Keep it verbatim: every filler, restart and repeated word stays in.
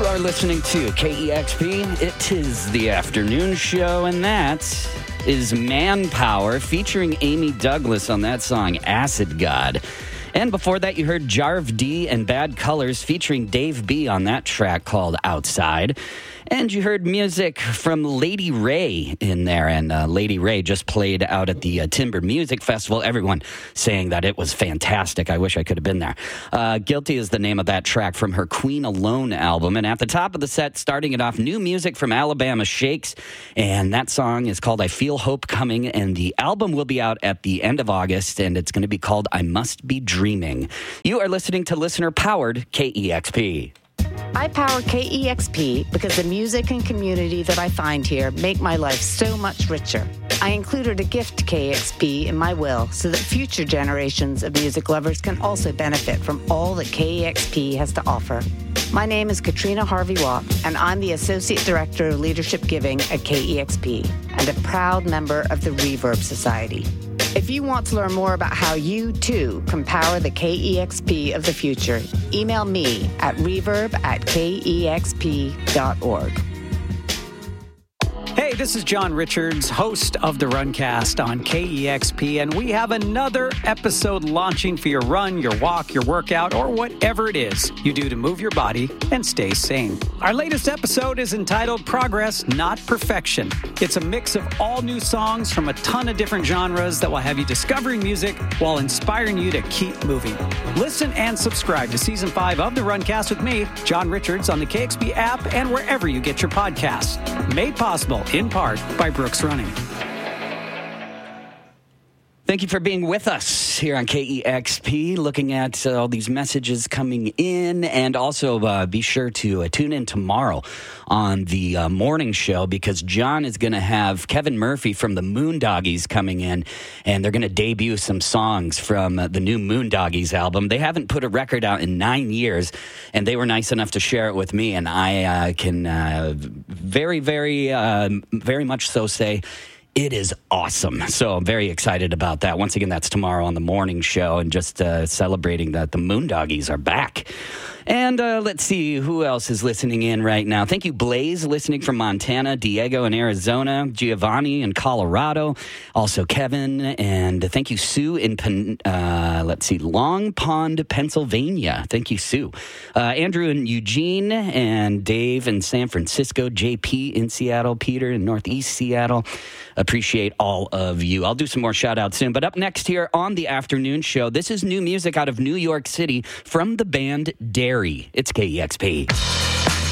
are listening to K E X P. It is the afternoon show, and that is Manpower featuring Amy Douglas on that song, Acid God. And before that, you heard Jarv D and Bad Colors featuring Dave B on that track called Outside. And you heard music from Lady Ray in there. And uh, Lady Ray just played out at the uh, Timber Music Festival. Everyone saying that it was fantastic. I wish I could have been there. Uh, Guilty is the name of that track from her Queen Alone album. And at the top of the set, starting it off, new music from Alabama Shakes. And that song is called I Feel Hope Coming. And the album will be out at the end of August. And it's going to be called I Must Be Dreaming. You are listening to listener-powered K E X P. I power K E X P because the music and community that I find here make my life so much richer. I included a gift to K E X P in my will so that future generations of music lovers can also benefit from all that K E X P has to offer. My name is Katrina Harvey-Watt, and I'm the Associate Director of Leadership Giving at K E X P and a proud member of the Reverb Society. If you want to learn more about how you, too, can power the K E X P of the future, email me at reverb at k e x p dot org. Hey, this is John Richards, host of the Runcast on K E X P, and we have another episode launching for your run, your walk, your workout, or whatever it is you do to move your body and stay sane. Our latest episode is entitled Progress, Not Perfection. It's a mix of all new songs from a ton of different genres that will have you discovering music while inspiring you to keep moving. Listen and subscribe to Season five of the Runcast with me, John Richards, on the K X P app and wherever you get your podcasts. Made possible in part by Brooks Running. Thank you for being with us here on K E X P, looking at uh, all these messages coming in. And also uh, be sure to uh, tune in tomorrow on the uh, morning show, because John is going to have Kevin Murphy from the Moondoggies coming in, and they're going to debut some songs from uh, the new Moondoggies album. They haven't put a record out in nine years, and they were nice enough to share it with me, and I uh, can uh, very, very, uh, very much so say it is awesome. So I'm very excited about that. Once again, that's tomorrow on the morning show, and just uh, celebrating that the Moondoggies are back. And uh, let's see who else is listening in right now. Thank you, Blaze, listening from Montana, Diego in Arizona, Giovanni in Colorado, also Kevin, and thank you, Sue in, Pen- uh, let's see, Long Pond, Pennsylvania. Thank you, Sue. Uh, Andrew in Eugene, and Dave in San Francisco, J P in Seattle, Peter in Northeast Seattle. Appreciate all of you. I'll do some more shout-outs soon. But up next here on the afternoon show, this is new music out of New York City from the band Dairy. It's K E X P.